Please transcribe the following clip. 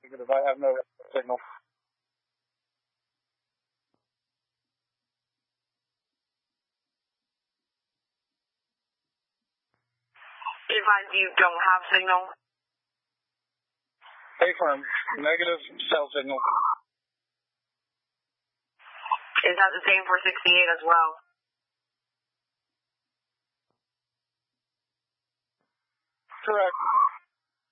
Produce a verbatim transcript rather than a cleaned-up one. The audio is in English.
Negative, I have no signal. Advise you don't have signal. A-firm, negative cell signal. Is that the same for sixty-eight as well? Correct.